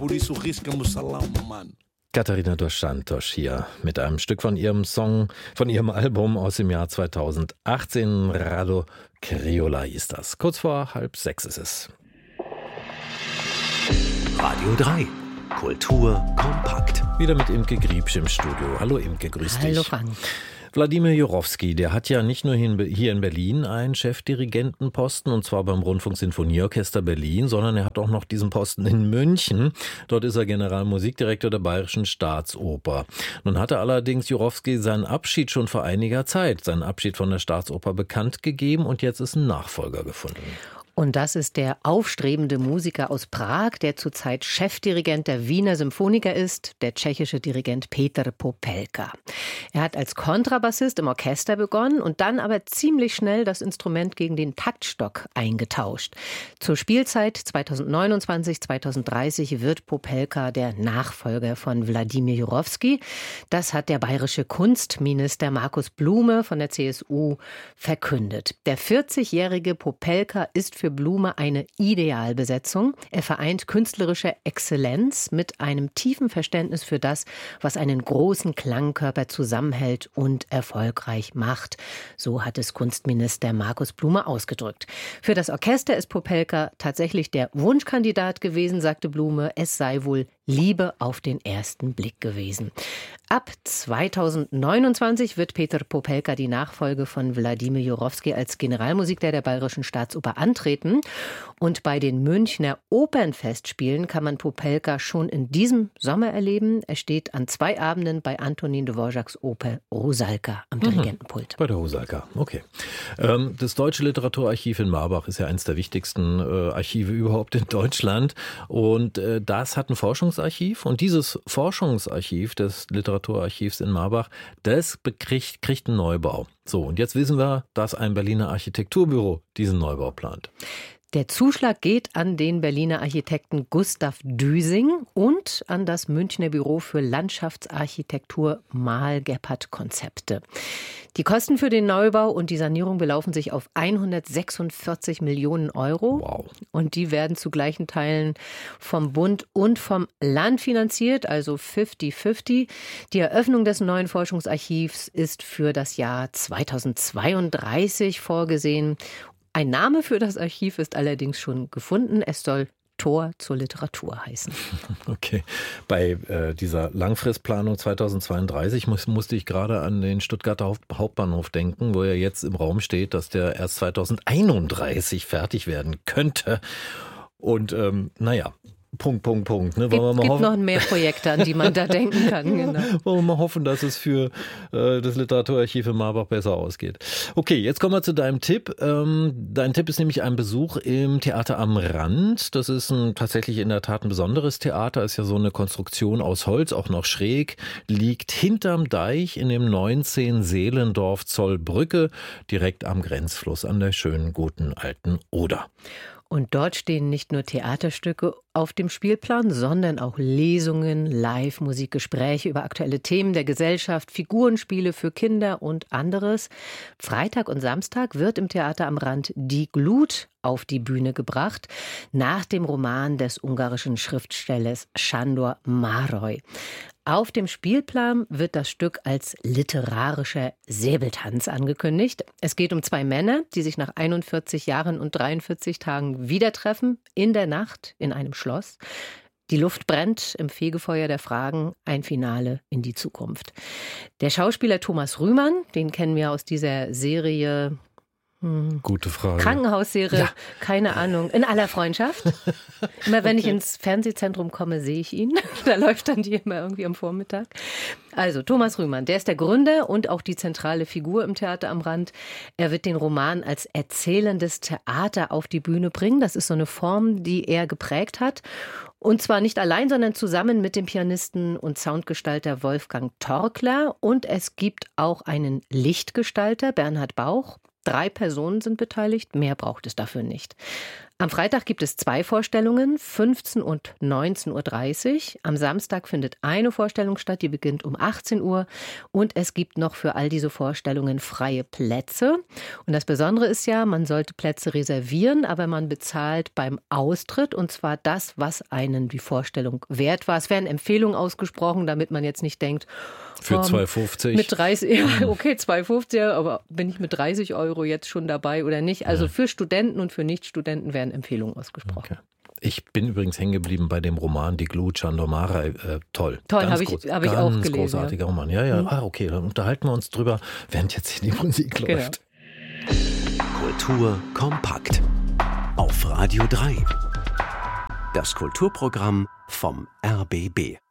por isso risca-me salão, mano. Catarina dos Santos hier mit einem Stück von ihrem Album aus dem Jahr 2018. Rado Criolla hieß das. Kurz vor 5:30 ist es. Radio 3. Kultur kompakt. Wieder mit Imke Griebsch im Studio. Hallo Imke, grüß dich. Hallo Frank. Wladimir Jurowski, der hat ja nicht nur hier in Berlin einen Chefdirigentenposten, und zwar beim Rundfunksinfonieorchester Berlin, sondern er hat auch noch diesen Posten in München. Dort ist er Generalmusikdirektor der Bayerischen Staatsoper. Nun hatte allerdings Jurowski seinen Abschied schon vor einiger Zeit, seinen Abschied von der Staatsoper bekannt gegeben, und jetzt ist ein Nachfolger gefunden. Und das ist der aufstrebende Musiker aus Prag, der zurzeit Chefdirigent der Wiener Symphoniker ist, der tschechische Dirigent Petr Popelka. Er hat als Kontrabassist im Orchester begonnen und dann aber ziemlich schnell das Instrument gegen den Taktstock eingetauscht. Zur Spielzeit 2029-2030 wird Popelka der Nachfolger von Wladimir Jurowski. Das hat der bayerische Kunstminister Markus Blume von der CSU verkündet. Der 40-jährige Popelka ist für Blume eine Idealbesetzung. Er vereint künstlerische Exzellenz mit einem tiefen Verständnis für das, was einen großen Klangkörper zusammenhält und erfolgreich macht. So hat es Kunstminister Markus Blume ausgedrückt. Für das Orchester ist Popelka tatsächlich der Wunschkandidat gewesen, sagte Blume. Es sei wohl Liebe auf den ersten Blick gewesen. Ab 2029 wird Petr Popelka die Nachfolge von Wladimir Jurowski als Generalmusikdirektor der Bayerischen Staatsoper antreten. Und bei den Münchner Opernfestspielen kann man Popelka schon in diesem Sommer erleben. Er steht an 2 Abenden bei Antonin Dvořáks Oper Rusalka am Dirigentenpult. Bei der Rusalka, okay. Das Deutsche Literaturarchiv in Marbach ist ja eines der wichtigsten Archive überhaupt in Deutschland. Und das hat ein Forschungsarchiv. Und dieses Forschungsarchiv des Literaturarchivs in Marbach, das kriegt einen Neubau. So, und jetzt wissen wir, dass ein Berliner Architekturbüro diesen Neubau plant. Der Zuschlag geht an den Berliner Architekten Gustav Düsing und an das Münchner Büro für Landschaftsarchitektur Mahl-Gebhardt-Konzepte. Die Kosten für den Neubau und die Sanierung belaufen sich auf 146 Millionen Euro. Wow. Und die werden zu gleichen Teilen vom Bund und vom Land finanziert, also 50-50. Die Eröffnung des neuen Forschungsarchivs ist für das Jahr 2032 vorgesehen. Ein Name für das Archiv ist allerdings schon gefunden. Es soll Tor zur Literatur heißen. Okay. Bei dieser Langfristplanung 2032 musste ich gerade an den Stuttgarter Hauptbahnhof denken, wo ja jetzt im Raum steht, dass der erst 2031 fertig werden könnte. Und naja. Punkt. Ne? Gibt noch mehr Projekte, an die man da denken kann. Genau. Wollen wir mal hoffen, dass es für das Literaturarchiv in Marbach besser ausgeht. Okay, jetzt kommen wir zu deinem Tipp. Dein Tipp ist nämlich ein Besuch im Theater am Rand. Das ist tatsächlich in der Tat ein besonderes Theater. Ist ja so eine Konstruktion aus Holz, auch noch schräg. Liegt hinterm Deich in dem 19 Seelendorf Zollbrücke, direkt am Grenzfluss an der schönen, guten alten Oder. Und dort stehen nicht nur Theaterstücke auf dem Spielplan, sondern auch Lesungen, Live-Musik, Gespräche über aktuelle Themen der Gesellschaft, Figurenspiele für Kinder und anderes. Freitag und Samstag wird im Theater am Rand Die Glut auf die Bühne gebracht, nach dem Roman des ungarischen Schriftstellers Sándor Márai. Auf dem Spielplan wird das Stück als literarischer Säbeltanz angekündigt. Es geht um 2 Männer, die sich nach 41 Jahren und 43 Tagen wieder treffen, in der Nacht in einem Schloss. Die Luft brennt im Fegefeuer der Fragen, ein Finale in die Zukunft. Der Schauspieler Thomas Rühmann, den kennen wir aus dieser Serie Gute Frage. Krankenhausserie, ja. Keine Ahnung. In aller Freundschaft. Immer wenn ich ins Fernsehzentrum komme, sehe ich ihn. Da läuft dann die immer irgendwie am Vormittag. Also Thomas Rühmann, der ist der Gründer und auch die zentrale Figur im Theater am Rand. Er wird den Roman als erzählendes Theater auf die Bühne bringen. Das ist so eine Form, die er geprägt hat. Und zwar nicht allein, sondern zusammen mit dem Pianisten und Soundgestalter Wolfgang Torkler. Und es gibt auch einen Lichtgestalter, Bernhard Bauch. 3 Personen sind beteiligt, mehr braucht es dafür nicht. Am Freitag gibt es 2 Vorstellungen, 15 und 19.30 Uhr. Am Samstag findet eine Vorstellung statt, die beginnt um 18 Uhr. Und es gibt noch für all diese Vorstellungen freie Plätze. Und das Besondere ist ja, man sollte Plätze reservieren, aber man bezahlt beim Austritt. Und zwar das, was einen die Vorstellung wert war. Es werden Empfehlungen ausgesprochen, damit man jetzt nicht denkt, für 2,50. Mit 30, ja, okay, 2,50, aber bin ich mit 30 Euro jetzt schon dabei oder nicht? Also für Studenten und für Nichtstudenten werden Empfehlungen ausgesprochen. Okay. Ich bin übrigens hängen geblieben bei dem Roman Die Glut Chandomara. Toll. Toll, habe ich auch gelesen. Ganz großartiger Roman. Ja. Okay, dann unterhalten wir uns drüber, während jetzt hier die Musik läuft. Kultur kompakt. Auf Radio 3. Das Kulturprogramm vom RBB.